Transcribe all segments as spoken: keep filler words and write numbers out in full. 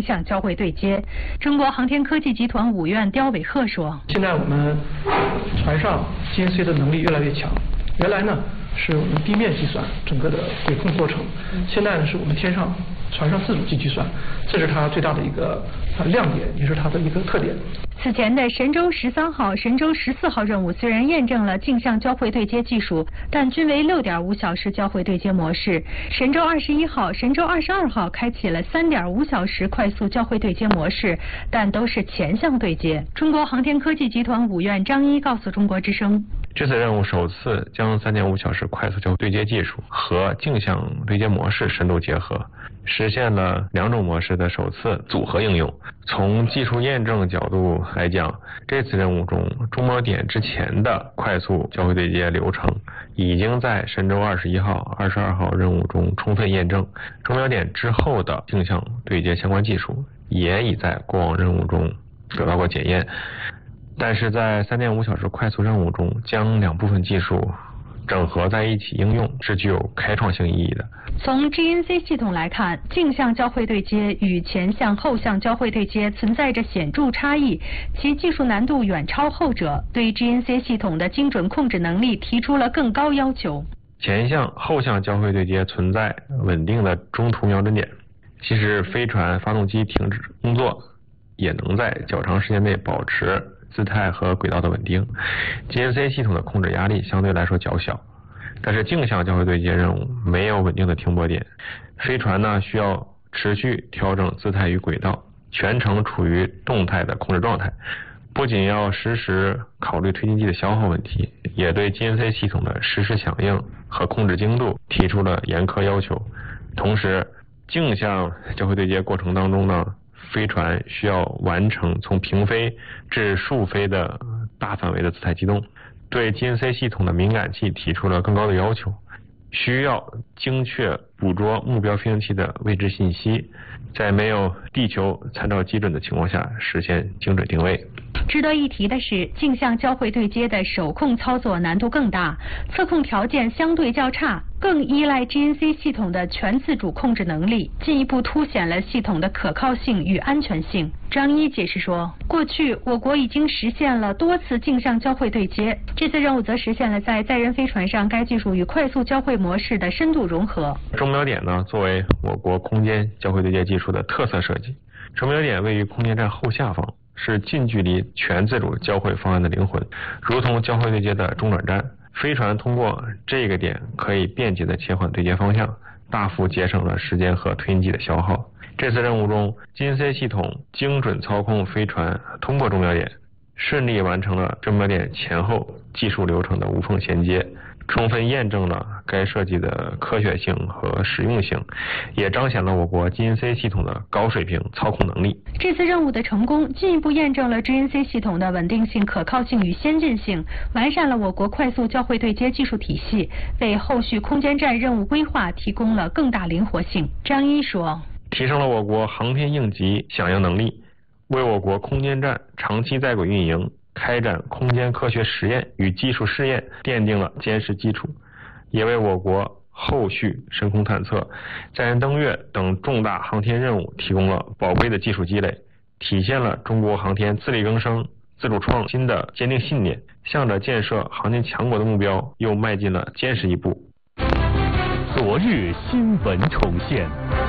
向交会对接。中国航天科技集团五院刁伟赫说：“ 现在我们船上 G N C 的能力越来越强，原来呢是我们地面计算整个的轨控过程，现在呢是我们天上船上自主计计算，这是它最大的一个呃亮点，也是它的一个特点。” 此前的神舟十三号、神舟十四号任务虽然验证了径向交会对接技术，但均为六点五小时交会对接模式。神舟二十一号、神舟二十二号开启了三点五小时快速交会对接模式，但都是前向对接。中国航天科技集团五院张一告诉中国之声：“ 这次任务首次将三点五小时快速交会对接技术和径向对接模式深度结合，实现了两种模式的首次组合应用。从技术验证角度来讲，这次任务中中锚点之前的快速交会对接流程已经在神舟二十一号、二十二号任务中充分验证，中锚点之后的径向对接相关技术也已在过往任务中得到过检验。但是在三点五小时快速任务中，将两部分技术整合在一起应用是具有开创性意义的。” 从 G N C 系统来看，径向交会对接与前向后向交会对接存在着显著差异，其技术难度远超后者，对 G N C 系统的精准控制能力提出了更高要求。 前向后向交会对接存在稳定的中途瞄准点，即使飞船发动机停止工作，也能在较长时间内保持姿态和轨道的稳定。 G N C 系统的控制压力相对来说较小，但是径向交会对接任务没有稳定的停泊点，飞船呢需要持续调整姿态与轨道，全程处于动态的控制状态。不仅要实时考虑推进剂的消耗问题，也对 G N C 系统的实时响应和控制精度提出了严苛要求。同时，径向交会对接过程当中呢，飞船需要完成从平飞至竖飞的大范围的姿态机动，对 G N C 系统的敏感器提出了更高的要求，需要精确捕捉目标飞行器的位置信息，在没有地球参照基准的情况下实现精准定位。 值得一提的是，径向交会对接的手控操作难度更大，测控条件相对较差，更依赖 G N C 系统的全自主控制能力，进一步凸显了系统的可靠性与安全性。张一解释说，过去我国已经实现了多次径向交会对接，这次任务则实现了在载人飞船上该技术与快速交会模式的深度融合。 中锚点呢，作为我国空间交会对接技术的特色设计，中锚点位于空间站后下方，是近距离全自主交会方案的灵魂，如同交会对接的中转站。飞船通过这个点可以便捷地切换对接方向，大幅节省了时间和推进剂的消耗。这次任务中 ，G N C 系统精准操控飞船通过中锚点，顺利完成了中锚点前后技术流程的无缝衔接，充分验证了该设计的科学性和实用性，也彰显了我国 G N C 系统的高水平操控能力。 这次任务的成功，进一步验证了 G N C 系统的稳定性、可靠性与先进性，完善了我国快速交会对接技术体系，为后续空间站任务规划提供了更大灵活性。张一说， 提升了我国航天应急响应能力，为我国空间站长期在轨运营、开展空间科学实验与技术试验奠定了坚实基础，也为我国后续深空探测、载人登月等重大航天任务提供了宝贵的技术积累，体现了中国航天自力更生、自主创新的坚定信念，向着建设航天强国的目标又迈进了坚实一步。 昨日新闻重现，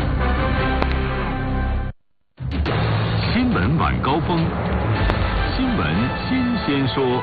新闻晚高峰，新闻新鲜说。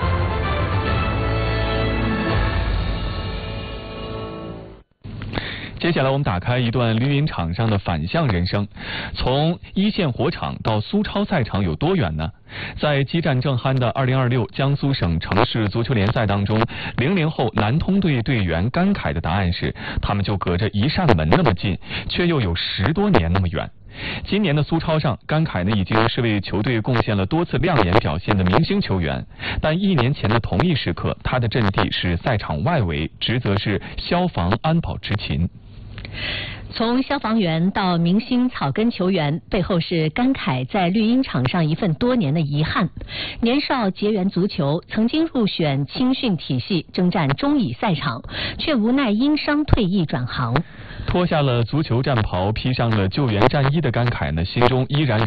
接下来我们打开一段绿茵场上的反向人生。从一线火场到苏超赛场有多远呢？在激战正酣的二零二六江苏省城市足球联赛当中，零零后南通队队员甘凯的答案是，他们就隔着一扇门那么近，却又有十多年那么远。今年的苏超上，甘凯呢已经是为球队贡献了多次亮眼表现的明星球员，但一年前的同一时刻，他的阵地是赛场外围，职责是消防安保执勤。 从消防员到明星草根球员，背后是甘凯在绿茵场上一份多年的遗憾。年少结缘足球，曾经入选青训体系，征战中乙赛场，却无奈因伤退役转行。 脱下了足球战袍，披上了救援战衣的甘凯呢，心中依然